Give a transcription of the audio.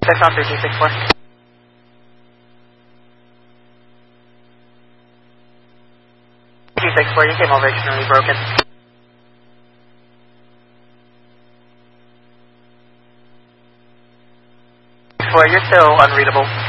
Check out 3264. 264, you came over extremely broken. You're still unreadable.